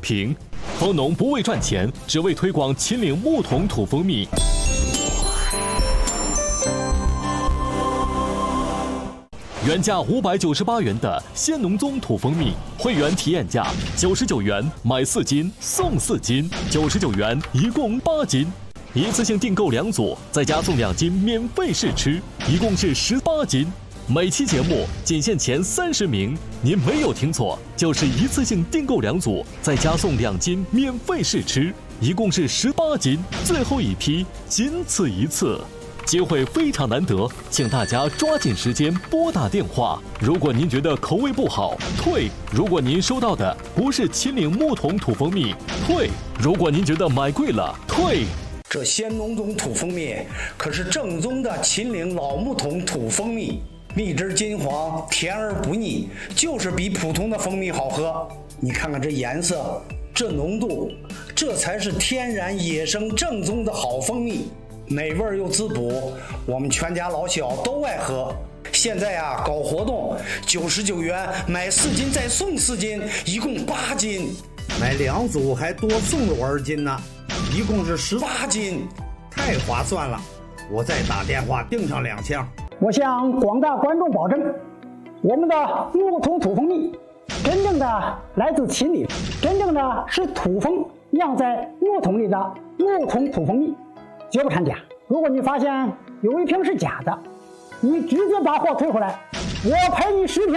瓶。蜂农不为赚钱，只为推广秦岭木桶土蜂蜜。原价598元的鲜农宗土蜂蜜，会员体验价99元，买4斤送4斤，99元一共8斤。一次性订购2组，再加送2斤免费试吃，一共是18斤。每期节目仅限前30名，您没有听错，就是一次性订购2组，再加送2斤免费试吃，一共是18斤，最后一批，仅此一次。机会非常难得，请大家抓紧时间拨打电话。如果您觉得口味不好，退；如果您收到的不是秦岭木桶土蜂蜜，退；如果您觉得买贵了，退。 这鲜农宗土蜂蜜可是正宗的秦岭老木桶土蜂蜜，蜜汁金黄，甜而不腻，就是比普通的蜂蜜好喝。你看看这颜色，这浓度，这才是天然野生正宗的好蜂蜜。美味又滋补，我们全家老小都爱喝。现在啊，搞活动，99元买4斤再送4斤，一共8斤。 买2组还多送了我2斤呢，一共是18斤，太划算了！我再打电话订上2箱。 我向广大观众保证，我们的木桶土蜂蜜真正的来自秦岭，真正的是土蜂酿在木桶里的木桶土蜂蜜。绝不掺假。如果你发现有一瓶是假的，你直接把货退回来，我赔你10瓶。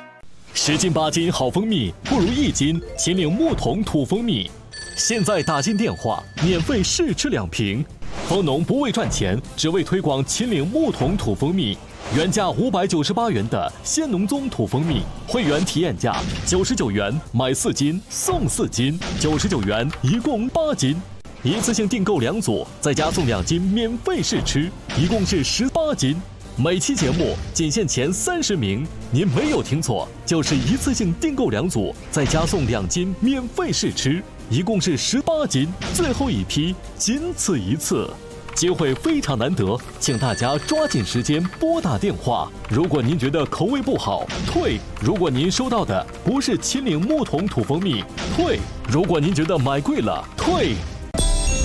10斤8斤好蜂蜜，不如1斤秦岭木桶土蜂蜜。现在打进电话，免费试吃2瓶。蜂农不为赚钱，只为推广秦岭木桶土蜂蜜。原价598元的鲜农宗土蜂蜜，会员体验价99元，买4斤送4斤，99元一共8斤。一次性订购2组，再加送2斤免费试吃，一共是18斤。每期节目仅限前30名，您没有听错，就是一次性订购2组，再加送2斤免费试吃，一共是18斤，最后一批，仅此一次。机会非常难得，请大家抓紧时间拨打电话。如果您觉得口味不好，退；如果您收到的不是秦岭木桶土蜂蜜，退；如果您觉得买贵了，退。